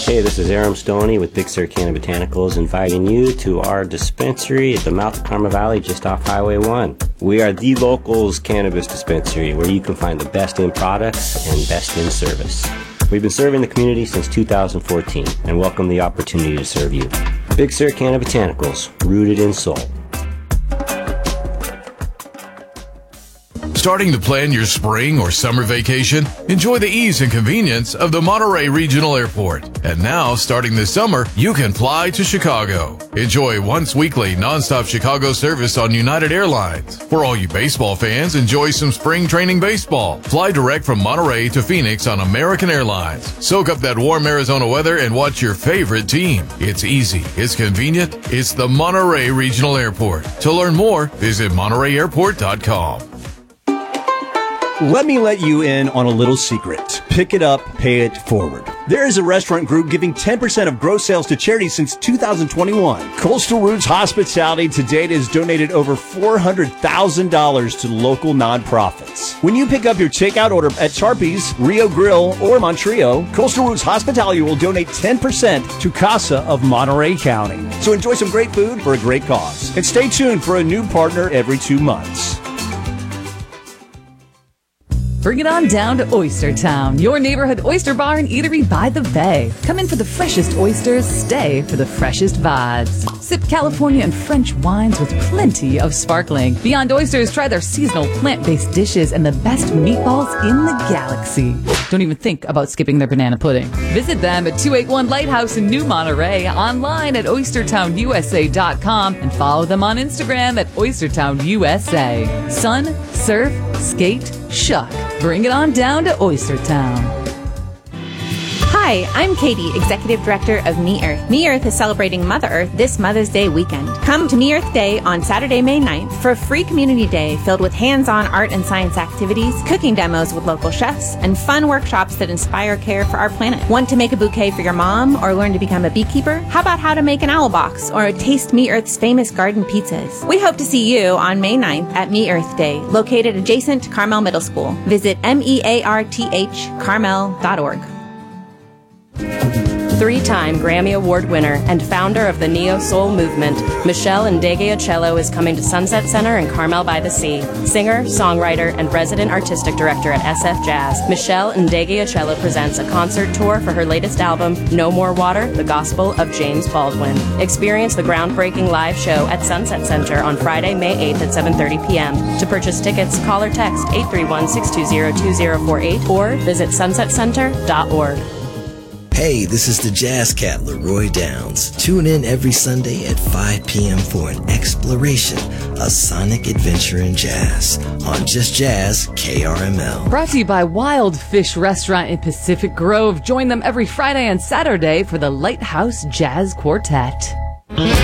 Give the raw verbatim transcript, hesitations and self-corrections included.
Hey, this is Aram Stoney with Big Sur Canna Botanicals, inviting you to our dispensary at the mouth of Carmel Valley, just off Highway one. We are the locals cannabis dispensary, where you can find the best in products and best in service. We've been serving the community since two thousand fourteen and welcome the opportunity to serve you. Big Sur Canna Botanicals, rooted in soul. Starting to plan your spring or summer vacation? Enjoy the ease and convenience of the Monterey Regional Airport. And now, starting this summer, you can fly to Chicago. Enjoy once weekly nonstop Chicago service on United Airlines. For all you baseball fans, enjoy some spring training baseball. Fly direct from Monterey to Phoenix on American Airlines. Soak up that warm Arizona weather and watch your favorite team. It's easy, it's convenient, it's the Monterey Regional Airport. To learn more, visit Monterey Airport dot com. Let me let you in on a little secret. Pick it up, pay it forward. There is a restaurant group giving ten percent of gross sales to charity since two thousand twenty-one. Coastal Roots Hospitality to date has donated over four hundred thousand dollars to local nonprofits. When you pick up your takeout order at Charpie's, Rio Grill, or Montrio, Coastal Roots Hospitality will donate ten percent to CASA of Monterey County. So enjoy some great food for a great cause. And stay tuned for a new partner every two months. Bring it on down to Oyster Town, your neighborhood oyster bar and eatery by the bay. Come in for the freshest oysters, stay for the freshest vibes. Sip California and French wines with plenty of sparkling. Beyond Oysters, try their seasonal plant-based dishes and the best meatballs in the galaxy. Don't even think about skipping their banana pudding. Visit them at two eighty-one Lighthouse in New Monterey, online at oyster town u s a dot com, and follow them on Instagram at oyster town u s a. Sun, surf, skate, shuck. Bring it on down to Oyster Town. Hi, I'm Katie, Executive Director of Me Earth. Me Earth is celebrating Mother Earth this Mother's Day weekend. Come to Me Earth Day on Saturday, May ninth for a free community day filled with hands-on art and science activities, cooking demos with local chefs, and fun workshops that inspire care for our planet. Want to make a bouquet for your mom or learn to become a beekeeper? How about how to make an owl box or taste Me Earth's famous garden pizzas? We hope to see you on May ninth at Me Earth Day, located adjacent to Carmel Middle School. Visit M E A R T H carmel dot org. Three-time Grammy Award winner and founder of the Neo-Soul movement, Michelle Ndegeocello is coming to Sunset Center in Carmel by the Sea. Singer, songwriter, and resident artistic director at S F Jazz, Michelle Ndegeocello presents a concert tour for her latest album, No More Water, The Gospel of James Baldwin. Experience the groundbreaking live show at Sunset Center on Friday, May eighth at seven thirty p.m. To purchase tickets, call or text eight three one, six two zero, two zero four eight or visit sunset center dot org. Hey, this is the Jazz Cat, Leroy Downs. Tune in every Sunday at five p.m. for an exploration, a sonic adventure in jazz on Just Jazz K R M L. Brought to you by Wild Fish Restaurant in Pacific Grove. Join them every Friday and Saturday for the Lighthouse Jazz Quartet.